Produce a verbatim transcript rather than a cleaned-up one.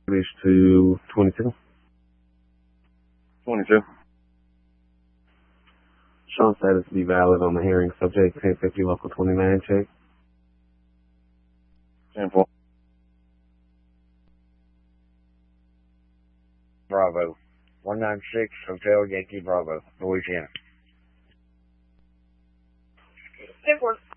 British to twenty-two. twenty-two. Sean status to be valid on the hearing. Subject ten fifty local twenty-nine check. ten four. Bravo. one ninety-six Hotel Yankee Bravo, Louisiana. ten four.